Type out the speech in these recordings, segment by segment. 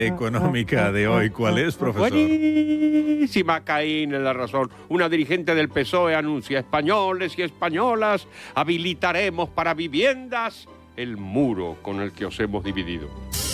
económica de hoy. ¿Cuál es, profesor? Buenísima, Caín en la razón. Una dirigente del PSOE anuncia: españoles y españolas, habilitaremos para viviendas el muro con el que os hemos dividido.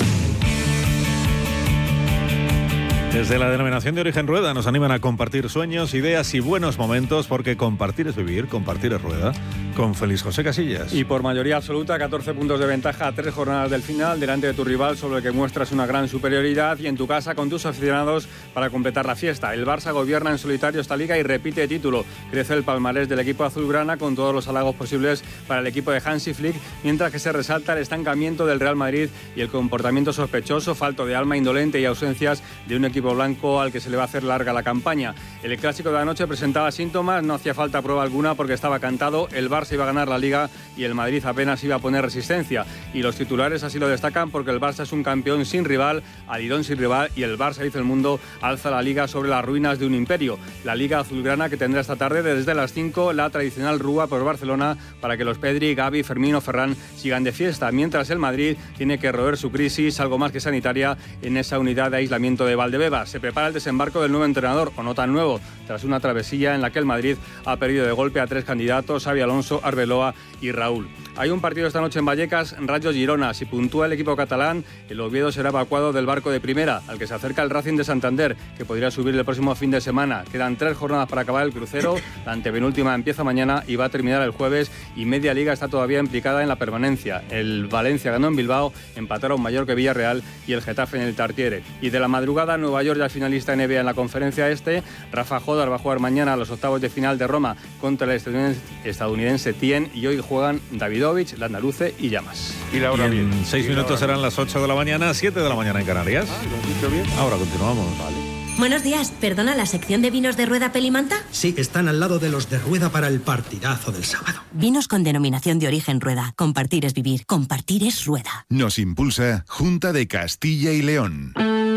Desde la denominación de origen Rueda nos animan a compartir sueños, ideas y buenos momentos, porque compartir es vivir, compartir es Rueda. Con Félix José Casillas. Y por mayoría absoluta, 14 puntos de ventaja a 3 jornadas del final, delante de tu rival sobre el que muestras una gran superioridad, y en tu casa con tus aficionados para completar la fiesta. El Barça gobierna en solitario esta liga y repite título. Crece el palmarés del equipo azulgrana con todos los halagos posibles para el equipo de Hansi Flick, mientras que se resalta el estancamiento del Real Madrid y el comportamiento sospechoso, falto de alma, indolente y ausencias de un equipo blanco al que se le va a hacer larga la campaña. El clásico de anoche presentaba síntomas, no hacía falta prueba alguna porque estaba cantado. El Barça iba a ganar la Liga y el Madrid apenas iba a poner resistencia. Y los titulares así lo destacan, porque el Barça es un campeón sin rival, alidón sin rival, y el Barça, dice El Mundo, alza la Liga sobre las ruinas de un imperio. La Liga azulgrana que tendrá esta tarde desde las 5 la tradicional rúa por Barcelona para que los Pedri, Gavi, Fermín o Ferran sigan de fiesta, mientras el Madrid tiene que roer su crisis, algo más que sanitaria, en esa unidad de aislamiento de Valdebebas. Se prepara el desembarco del nuevo entrenador, o no tan nuevo, tras una travesía en la que el Madrid ha perdido de golpe a 3 candidatos: Xabi Alonso, Arbeloa y Raúl. Hay un partido esta noche en Vallecas, Rayo Girona. Si puntúa el equipo catalán, el Oviedo será evacuado del barco de primera, al que se acerca el Racing de Santander, que podría subir el próximo fin de semana. Quedan 3 jornadas para acabar el crucero, la antepenúltima empieza mañana y va a terminar el jueves, y media liga está todavía implicada en la permanencia. El Valencia ganó en Bilbao, empataron Mallorca y Villarreal, y el Getafe en el Tartiere. Y de la madrugada, Nueva York ya finalista NBA en la conferencia este. Rafa Jodar va a jugar mañana a los octavos de final de Roma contra el estadounidense Tien, y hoy juegan Davidovich, Landaluce y Llamas. Y en 6 minutos serán las 8 de la mañana, 7 de la mañana en Canarias. ¿Lo has dicho bien? Ahora continuamos. Vale. Buenos días, ¿perdona la sección de vinos de Rueda Pelimanta? Sí, están al lado de los de Rueda para el partidazo del sábado. Vinos con denominación de origen Rueda. Compartir es vivir, compartir es Rueda. Nos impulsa Junta de Castilla y León.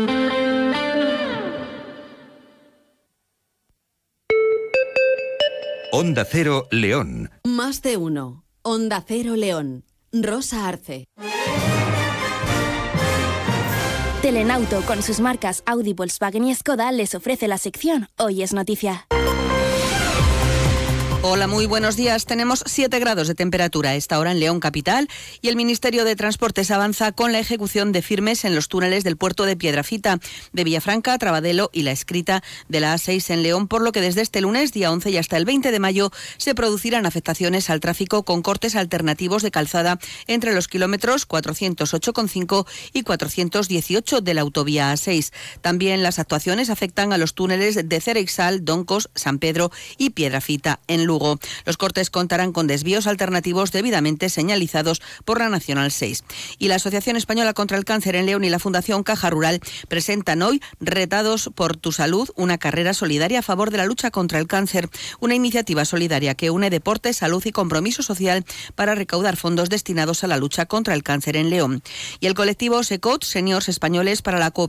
Onda Cero León. Más de uno. Onda Cero León. Rosa Arce. Telenauto, con sus marcas Audi, Volkswagen y Skoda, les ofrece la sección Hoy es Noticia. Hola, muy buenos días. Tenemos 7 grados de temperatura a esta hora en León capital, y el Ministerio de Transportes avanza con la ejecución de firmes en los túneles del puerto de Piedrafita, de Villafranca, Trabadelo y la Escrita de la A6 en León, por lo que desde este lunes, día 11 y hasta el 20 de mayo, se producirán afectaciones al tráfico con cortes alternativos de calzada entre los kilómetros 408,5 y 418 de la autovía A6. También las actuaciones afectan a los túneles de Cereixal, Doncos, San Pedro y Piedrafita en Lugo. Los cortes contarán con desvíos alternativos debidamente señalizados por la Nacional 6. Y la Asociación Española contra el Cáncer en León y la Fundación Caja Rural presentan hoy Retados por tu Salud, una carrera solidaria a favor de la lucha contra el cáncer, una iniciativa solidaria que une deporte, salud y compromiso social para recaudar fondos destinados a la lucha contra el cáncer en León. Y el colectivo SECOT, Seniors Españoles para la Cooperación